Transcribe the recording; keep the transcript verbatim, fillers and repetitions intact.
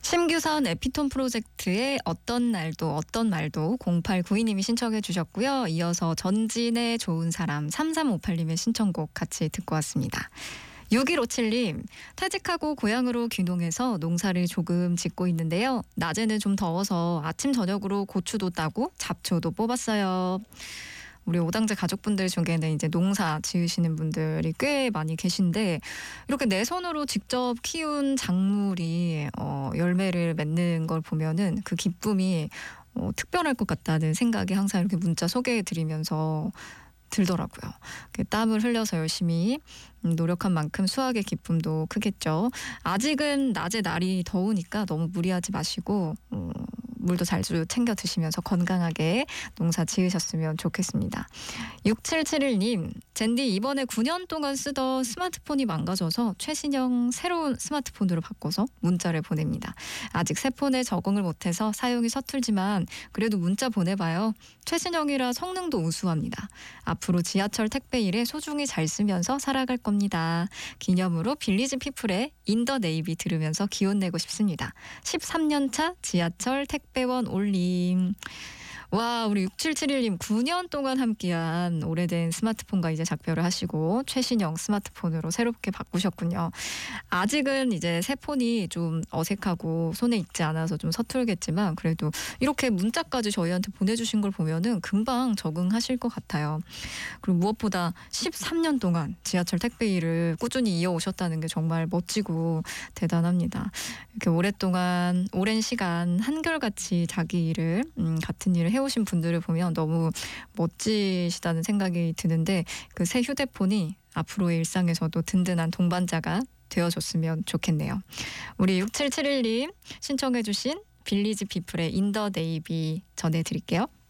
심규선 에피톤 프로젝트의 어떤 날도 어떤 말도 공팔구이 님이 신청해 주셨고요. 이어서 전진의 좋은 사람 삼삼오팔 님의 신청곡 같이 듣고 왔습니다. 육일오칠 님, 퇴직하고 고향으로 귀농해서 농사를 조금 짓고 있는데요. 낮에는 좀 더워서 아침 저녁으로 고추도 따고 잡초도 뽑았어요. 우리 오당제 가족분들 중에는 이제 농사 지으시는 분들이 꽤 많이 계신데 이렇게 내 손으로 직접 키운 작물이 어, 열매를 맺는 걸 보면은 그 기쁨이 어, 특별할 것 같다는 생각이 항상 이렇게 문자 소개해드리면서 들더라고요. 땀을 흘려서 열심히 노력한 만큼 수확의 기쁨도 크겠죠. 아직은 낮에 날이 더우니까 너무 무리하지 마시고 음, 물도 잘 챙겨 드시면서 건강하게 농사 지으셨으면 좋겠습니다. 육칠칠일 님, 젠디 이번에 구 년 동안 쓰던 스마트폰이 망가져서 최신형 새로운 스마트폰으로 바꿔서 문자를 보냅니다. 아직 새 폰에 적응을 못해서 사용이 서툴지만 그래도 문자 보내봐요. 최신형이라 성능도 우수합니다. 앞으로 지하철 택배 일에 소중히 잘 쓰면서 살아갈 겁니다. 기념으로 빌리지 피플의 인 더 네이비 들으면서 기운 내고 싶습니다. 십삼 년 차 지하철 택배원 올림. 와, 우리 육칠칠일 님 구 년 동안 함께한 오래된 스마트폰과 이제 작별을 하시고 최신형 스마트폰으로 새롭게 바꾸셨군요. 아직은 이제 새 폰이 좀 어색하고 손에 익지 않아서 좀 서툴겠지만 그래도 이렇게 문자까지 저희한테 보내주신 걸 보면은 금방 적응하실 것 같아요. 그리고 무엇보다 십삼 년 동안 지하철 택배 일을 꾸준히 이어오셨다는 게 정말 멋지고 대단합니다. 이렇게 오랫동안 오랜 시간 한결같이 자기 일을 음, 같은 일을 해오신 분들을 보면 너무 멋지시다는 생각이 드는데 그 새 휴대폰이 앞으로의 일상에서도 든든한 동반자가 되어줬으면 좋겠네요. 우리 육칠칠일 님 신청해 주신 빌리지 피플의 인 더 네이비 전해드릴게요.